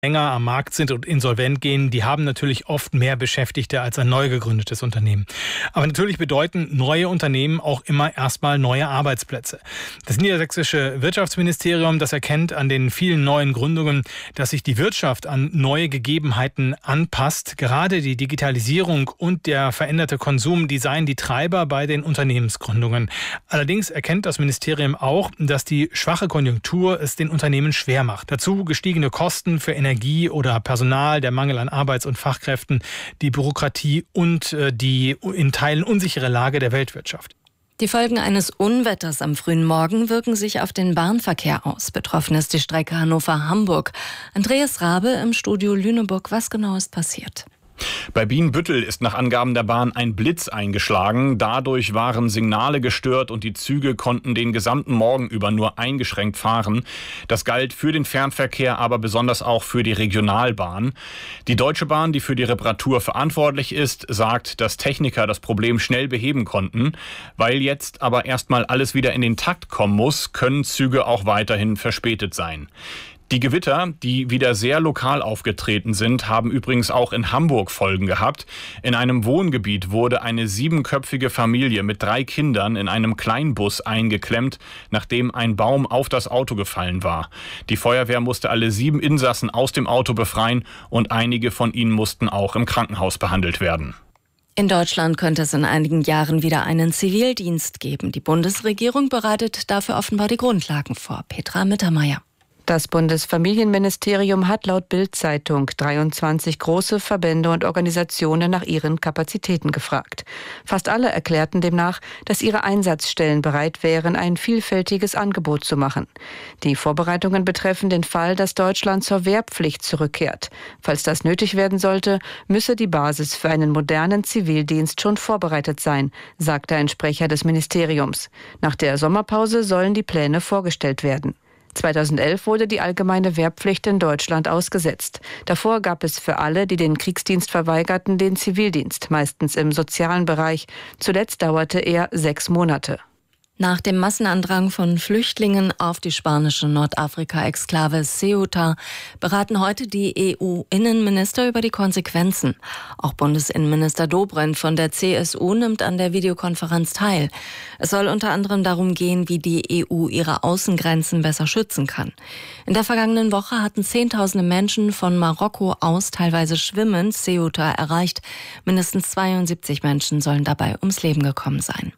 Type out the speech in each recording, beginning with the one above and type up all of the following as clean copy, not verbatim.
länger am Markt sind und insolvent gehen, die haben natürlich oft mehr Beschäftigte als ein neu gegründetes Unternehmen. Aber natürlich bedeuten neue Unternehmen auch immer erstmal neue Arbeitsplätze. Das niedersächsische Wirtschaftsministerium, das erkennt an den vielen neuen Gründungen, dass sich die Wirtschaft an neue Gegebenheiten anpasst. Gerade die Digitalisierung und der veränderte Konsum, die seien die Treiber bei den Unternehmensgründungen. Allerdings erkennt das Ministerium auch, dass die schwache Konjunktur es den Unternehmen schwer macht. Dazu gestiegene Kosten für Energie oder Personal, der Mangel an Arbeits- und Fachkräften, die Bürokratie und die in Teilen unsichere Lage der Weltwirtschaft. Die Folgen eines Unwetters am frühen Morgen wirken sich auf den Bahnverkehr aus. Betroffen ist die Strecke Hannover-Hamburg. Andreas Rabe im Studio Lüneburg. Was genau ist passiert? Bei Bienenbüttel ist nach Angaben der Bahn ein Blitz eingeschlagen. Dadurch waren Signale gestört und die Züge konnten den gesamten Morgen über nur eingeschränkt fahren. Das galt für den Fernverkehr, aber besonders auch für die Regionalbahn. Die Deutsche Bahn, die für die Reparatur verantwortlich ist, sagt, dass Techniker das Problem schnell beheben konnten. Weil jetzt aber erstmal alles wieder in den Takt kommen muss, können Züge auch weiterhin verspätet sein. Die Gewitter, die wieder sehr lokal aufgetreten sind, haben übrigens auch in Hamburg Folgen gehabt. In einem Wohngebiet wurde eine 7-köpfige Familie mit 3 Kindern in einem Kleinbus eingeklemmt, nachdem ein Baum auf das Auto gefallen war. Die Feuerwehr musste alle 7 Insassen aus dem Auto befreien und einige von ihnen mussten auch im Krankenhaus behandelt werden. In Deutschland könnte es in einigen Jahren wieder einen Zivildienst geben. Die Bundesregierung bereitet dafür offenbar die Grundlagen vor. Petra Mittermeier. Das Bundesfamilienministerium hat laut Bild-Zeitung 23 große Verbände und Organisationen nach ihren Kapazitäten gefragt. Fast alle erklärten demnach, dass ihre Einsatzstellen bereit wären, ein vielfältiges Angebot zu machen. Die Vorbereitungen betreffen den Fall, dass Deutschland zur Wehrpflicht zurückkehrt. Falls das nötig werden sollte, müsse die Basis für einen modernen Zivildienst schon vorbereitet sein, sagte ein Sprecher des Ministeriums. Nach der Sommerpause sollen die Pläne vorgestellt werden. 2011 wurde die allgemeine Wehrpflicht in Deutschland ausgesetzt. Davor gab es für alle, die den Kriegsdienst verweigerten, den Zivildienst, meistens im sozialen Bereich. Zuletzt dauerte er 6 Monate. Nach dem Massenandrang von Flüchtlingen auf die spanische Nordafrika-Exklave Ceuta beraten heute die EU-Innenminister über die Konsequenzen. Auch Bundesinnenminister Dobrindt von der CSU nimmt an der Videokonferenz teil. Es soll unter anderem darum gehen, wie die EU ihre Außengrenzen besser schützen kann. In der vergangenen Woche hatten Zehntausende Menschen von Marokko aus teilweise schwimmend Ceuta erreicht. Mindestens 72 Menschen sollen dabei ums Leben gekommen sein.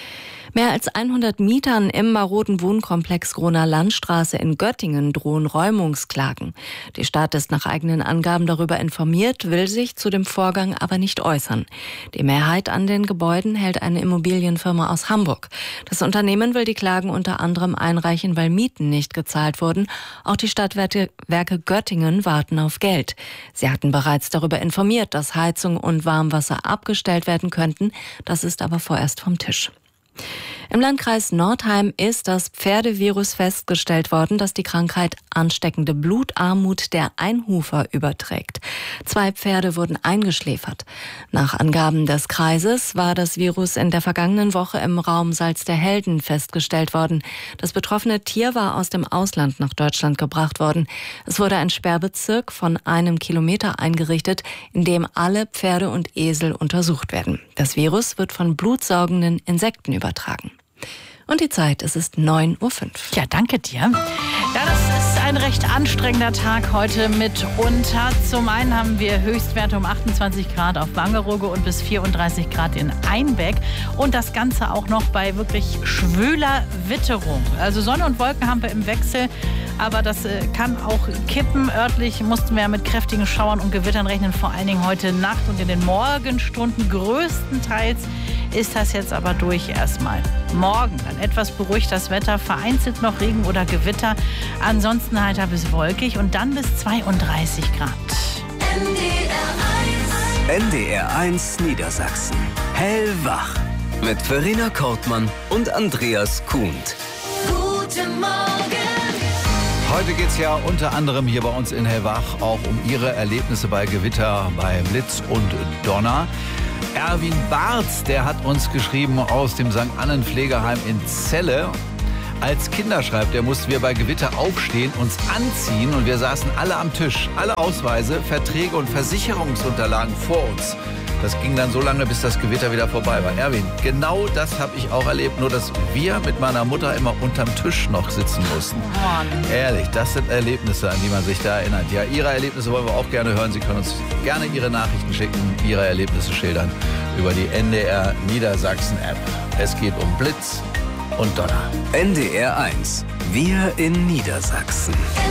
Mehr als 100 Mietern im maroden Wohnkomplex Groner Landstraße in Göttingen drohen Räumungsklagen. Die Stadt ist nach eigenen Angaben darüber informiert, will sich zu dem Vorgang aber nicht äußern. Die Mehrheit an den Gebäuden hält eine Immobilienfirma aus Hamburg. Das Unternehmen will die Klagen unter anderem einreichen, weil Mieten nicht gezahlt wurden. Auch die Stadtwerke Göttingen warten auf Geld. Sie hatten bereits darüber informiert, dass Heizung und Warmwasser abgestellt werden könnten. Das ist aber vorerst vom Tisch. Im Landkreis Nordheim ist das Pferdevirus festgestellt worden, das die Krankheit ansteckende Blutarmut der Einhufer überträgt. 2 Pferde wurden eingeschläfert. Nach Angaben des Kreises war das Virus in der vergangenen Woche im Raum Salz der Helden festgestellt worden. Das betroffene Tier war aus dem Ausland nach Deutschland gebracht worden. Es wurde ein Sperrbezirk von 1 Kilometer eingerichtet, in dem alle Pferde und Esel untersucht werden. Das Virus wird von blutsaugenden Insekten übertragen. Und die Zeit, es ist 9:05 Uhr. Ja, danke dir. Ja, das ist ein recht anstrengender Tag heute mitunter. Zum einen haben wir Höchstwerte um 28 Grad auf Wangerooge und bis 34 Grad in Einbeck. Und das Ganze auch noch bei wirklich schwüler Witterung. Also Sonne und Wolken haben wir im Wechsel, aber das kann auch kippen. Örtlich mussten wir mit kräftigen Schauern und Gewittern rechnen, vor allen Dingen heute Nacht und in den Morgenstunden. Größtenteils ist das jetzt aber durch erstmal. Morgen dann etwas beruhigt das Wetter, vereinzelt noch Regen oder Gewitter, ansonsten heiter bis wolkig und dann bis 32 Grad. NDR 1 Niedersachsen. Hellwach. Mit Verena Kortmann und Andreas Kuhnt. Guten Morgen. Heute geht es ja unter anderem hier bei uns in Hellwach auch um Ihre Erlebnisse bei Gewitter, bei Blitz und Donner. Erwin Barz, der hat uns geschrieben aus dem St. Annen Pflegeheim in Celle. Als Kinder, schreibt er, mussten wir bei Gewitter aufstehen, uns anziehen und wir saßen alle am Tisch. Alle Ausweise, Verträge und Versicherungsunterlagen vor uns. Das ging dann so lange, bis das Gewitter wieder vorbei war. Erwin, genau das habe ich auch erlebt, nur dass wir mit meiner Mutter immer unterm Tisch noch sitzen mussten. Mann. Ehrlich, das sind Erlebnisse, an die man sich da erinnert. Ja, Ihre Erlebnisse wollen wir auch gerne hören. Sie können uns gerne Ihre Nachrichten schicken, Ihre Erlebnisse schildern über die NDR Niedersachsen-App. Es geht um Blitz und Donner. NDR 1. Wir in Niedersachsen.